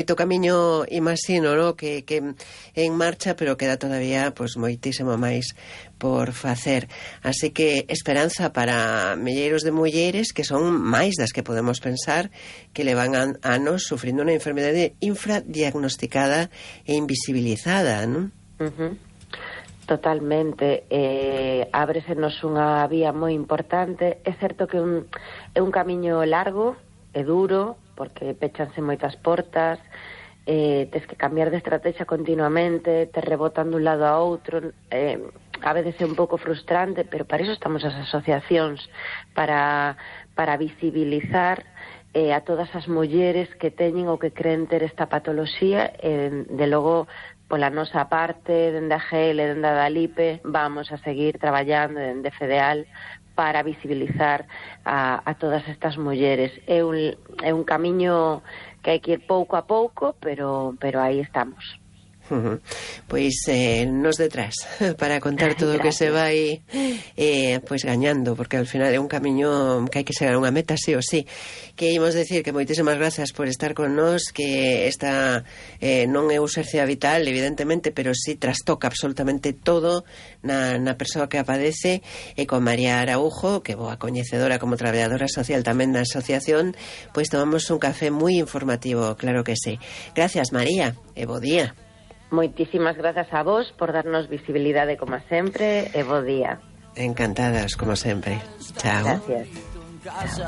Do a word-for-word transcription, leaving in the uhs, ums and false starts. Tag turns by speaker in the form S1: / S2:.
S1: moito camiño, imagino, no? que, que en marcha, pero queda todavía pues moitísimo máis por facer. Así que esperanza para milleiros de mulleres que son máis das que podemos pensar, que levan anos sufrindo unha enfermedade infradiagnosticada e invisibilizada, non?
S2: Uh-huh. Totalmente. Eh, ábresenos unha vía moi importante. É certo que un, é un camiño largo, é duro, porque pechanse moitas portas, eh, tes que cambiar de estrategia continuamente, te rebotan dun lado a outro, eh, a veces é un pouco frustrante, pero para iso estamos as asociacións, para, para visibilizar eh, a todas as mulleres que teñen ou que creen ter esta patoloxía, eh, de logo pola nosa parte, dende a G L, dende a Dalipe, vamos a seguir traballando dende FEDEAL para visibilizar a, a todas estas mulleres. É un, é un camiño que hai que ir pouco a pouco, pero, pero aí estamos.
S1: Uh-huh. Pois eh, nos detrás para contar todo o que se vai eh, pois gañando, porque al final é un camiño que hai que chegar a unha meta sí ou sí. Que imos decir que moitísimas grazas por estar con nós, que esta eh, non é ausencia vital evidentemente, pero sí trastoca absolutamente todo na, na persoa que a padece, e con María Araujo, que boa coñecedora como traballadora social tamén da asociación, pois tomamos un café moi informativo, claro que sí. Gracias, María, e bo día.
S2: Moitísimas grazas a vos por darnos visibilidade como sempre, e bo día.
S1: Encantadas, como sempre. Chao.
S2: Gracias. Chao.